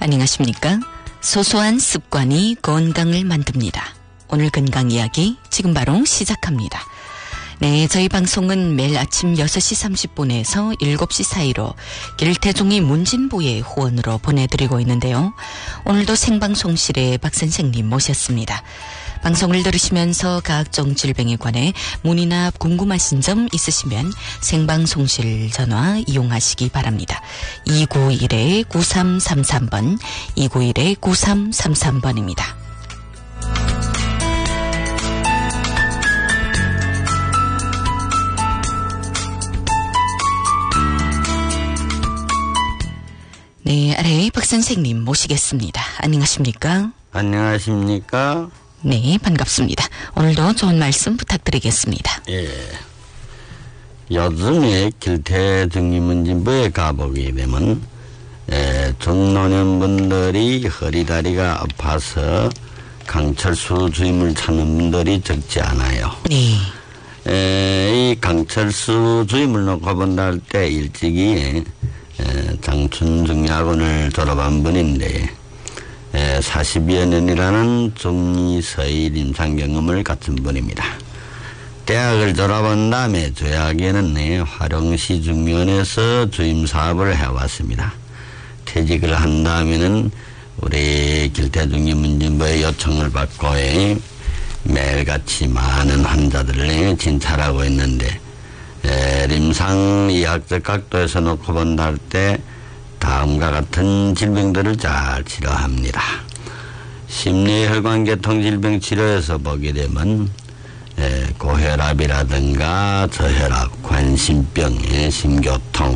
안녕하십니까? 소소한 습관이 건강을 만듭니다. 오늘 건강 이야기 지금 바로 시작합니다. 네, 저희 방송은 매일 아침 6시 30분에서 7시 사이로 길태종이 문진보의 후원으로 보내드리고 있는데요. 오늘도 생방송실에 박 선생님 모셨습니다. 방송을 들으시면서 각종 질병에 관해 문의나 궁금하신 점 있으시면 생방송실 전화 이용하시기 바랍니다. 291-9333번, 291-9333번입니다. 네, 아래 박 선생님 모시겠습니다. 안녕하십니까? 안녕하십니까? 네, 반갑습니다. 오늘도 좋은 말씀 부탁드리겠습니다. 예. 요즘에 길태중리문진부에 가보게 되면 중노년분들이 허리다리가 아파서 강철수 주임을 찾는 분들이 적지 않아요. 네. 이 강철수 주임을 놓고 본다 할 때 일찍이 장춘중야군을 졸업한 분인데 40여 년이라는 중의서의 임상경험을 갖춘 분입니다. 대학을 졸업한 다음에 조약에는 화령시 중위원회에서 주임사업을 해왔습니다. 퇴직을 한 다음에는 우리 길태중리문진부의 요청을 받고 매일같이 많은 환자들을 진찰하고 있는데 임상의학적 각도에서 놓고 본다 할 때 다음과 같은 질병들을 잘 치료합니다. 심뇌혈관계통 질병 치료에서 보게 되면 고혈압이라든가 저혈압, 관심병, 심교통,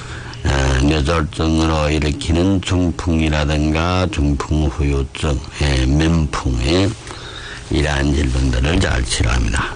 뇌졸중으로 일으키는 중풍이라든가 중풍후유증, 면풍, 이러한 질병들을 잘 치료합니다.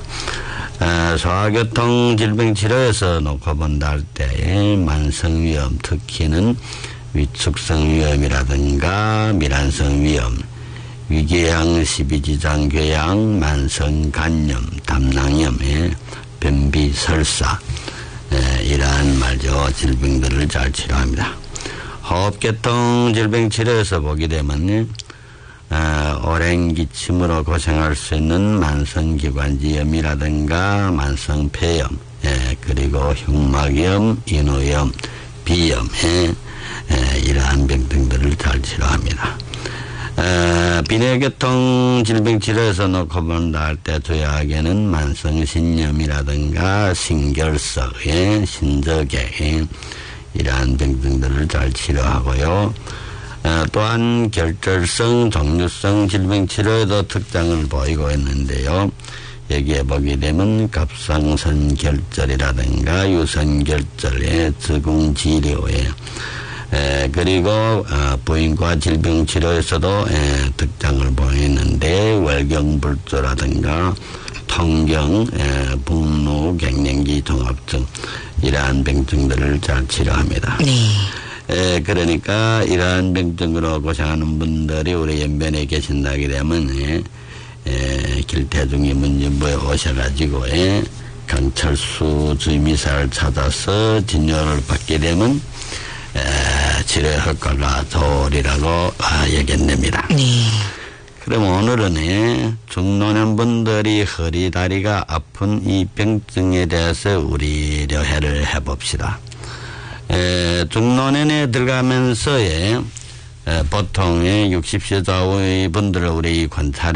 소화교통 질병 치료에서 놓고 본다 할 때 만성위염, 특히는 위축성 위염이라든가 밀환성 위염, 위궤양, 십이지장 궤양, 만성 간염, 담낭염, 변비, 설사, 이러한 말이죠. 질병들을 잘 치료합니다. 호흡계통 질병 치료에서 보게 되면 오랜 기침으로 고생할 수 있는 만성기관지염이라든가 만성폐염, 그리고 흉막염, 인후염, 비염, 이러한 병 등들을 잘 치료합니다. 비뇌교통 질병 치료에서 놓고 본다 할 때 조약에는 만성신염이라든가 신결석, 신저계, 이러한 병 등들을 잘 치료하고요. 또한 결절성, 종류성 질병 치료에도 특장을 보이고 있는데요. 여기에 보게 되면 갑상선 결절이라든가 유선 결절의 적응치료에 그리고 부인과 질병 치료에서도 특장을 보이는데 월경불조라든가 통경, 분노, 갱년기 종합증 이러한 병증들을 잘 치료합니다. 네. 그러니까 이러한 병증으로 고생하는 분들이 우리 연변에 계신다게 되면 길태중리문진부에 오셔가지고 강철수 주임이사를 찾아서 진료를 받게 되면 치료 효과가 좋으리라고 얘기합니다. 네. 그럼 오늘은 중노년분들이 허리다리가 아픈 이 병증에 대해서 우리 료해를 해봅시다. 중노년에 들어가면서 보통 60세 좌우의 분들을 우리 관찰해